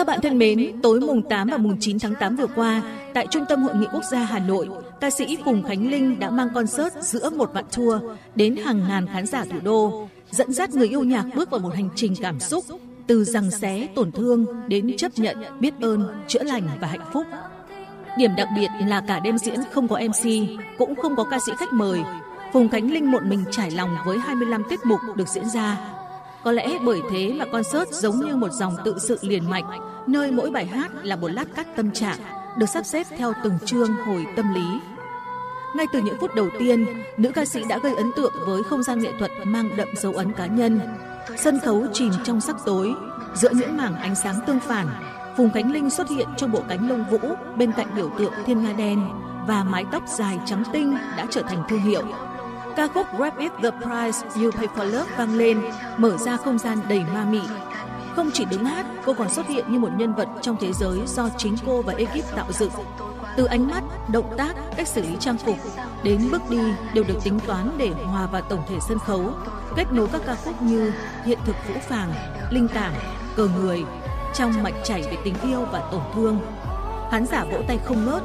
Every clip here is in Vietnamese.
bạn thân mến, tối mùng 8 và mùng 9 tháng 8 vừa qua, tại Trung tâm Hội nghị Quốc gia Hà Nội, ca sĩ Phùng Khánh Linh đã mang concert Giữa một vạn tour đến hàng ngàn khán giả thủ đô, dẫn dắt người yêu nhạc bước vào một hành trình cảm xúc, từ giằng xé, tổn thương đến chấp nhận, biết ơn, chữa lành và hạnh phúc. Điểm đặc biệt là cả đêm diễn không có MC, cũng không có ca sĩ khách mời. Phùng Khánh Linh một mình trải lòng với 25 tiết mục được diễn ra. Có lẽ bởi thế mà concert giống như một dòng tự sự liền mạch, nơi mỗi bài hát là một lát cắt tâm trạng, được sắp xếp theo từng chương hồi tâm lý. Ngay từ những phút đầu tiên, nữ ca sĩ đã gây ấn tượng với không gian nghệ thuật mang đậm dấu ấn cá nhân. Sân khấu chìm trong sắc tối, giữa những mảng ánh sáng tương phản, Phùng Khánh Linh xuất hiện trong bộ cánh lông vũ bên cạnh biểu tượng thiên nga đen và mái tóc dài trắng tinh đã trở thành thương hiệu. Ca khúc Grab It The Price You Pay For Love vang lên, mở ra không gian đầy ma mị. Không chỉ đứng hát, cô còn xuất hiện như một nhân vật trong thế giới do chính cô và ekip tạo dựng. Từ ánh mắt, động tác, cách xử lý trang phục đến bước đi đều được tính toán để hòa vào tổng thể sân khấu, kết nối các ca khúc như Hiện thực phũ phàng, Linh cảm, Cờ người, trong mạch chảy về tình yêu và tổn thương. Khán giả vỗ tay không ngớt.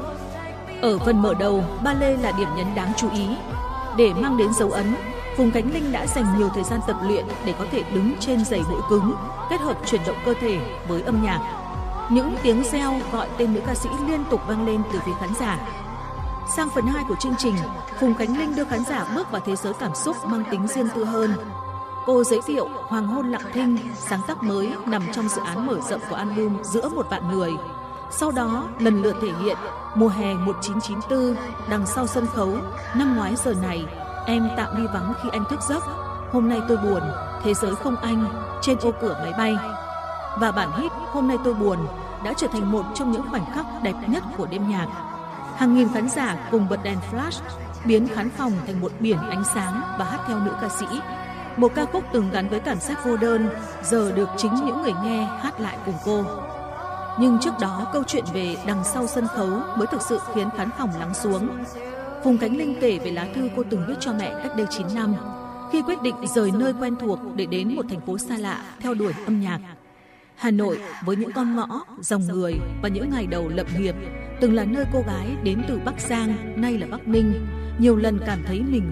Ở phần mở đầu, ballet là điểm nhấn đáng chú ý. Để mang đến dấu ấn, Phùng Khánh Linh đã dành nhiều thời gian tập luyện để có thể đứng trên giày mũi cứng, kết hợp chuyển động cơ thể với âm nhạc. Những tiếng reo gọi tên nữ ca sĩ liên tục vang lên từ phía khán giả. Sang phần 2 của chương trình, Phùng Khánh Linh đưa khán giả bước vào thế giới cảm xúc mang tính riêng tư hơn. Cô giới thiệu Hoàng hôn lặng thinh, sáng tác mới nằm trong dự án mở rộng của album Giữa một vạn người. Sau đó, lần lượt thể hiện Mùa hè 1994, Đằng sau sân khấu, Năm ngoái giờ này, Em tạm đi vắng khi anh thức giấc, Hôm nay tôi buồn, Thế giới không anh, Trên ô cửa máy bay. Và bản hit Hôm nay tôi buồn đã trở thành một trong những khoảnh khắc đẹp nhất của đêm nhạc. Hàng nghìn khán giả cùng bật đèn flash, biến khán phòng thành một biển ánh sáng và hát theo nữ ca sĩ. Một ca khúc từng gắn với cảm giác vô đơn, giờ được chính những người nghe hát lại cùng cô. Nhưng trước đó, câu chuyện về đằng sau sân khấu mới thực sự khiến khán phòng lắng xuống. Phùng Khánh Linh kể về lá thư cô từng viết cho mẹ cách đây 9 năm, khi quyết định rời nơi quen thuộc để đến một thành phố xa lạ theo đuổi âm nhạc. Hà Nội với những con ngõ, dòng người và những ngày đầu lập nghiệp từng là nơi cô gái đến từ Bắc Giang, nay là Bắc Ninh, nhiều lần cảm thấy mình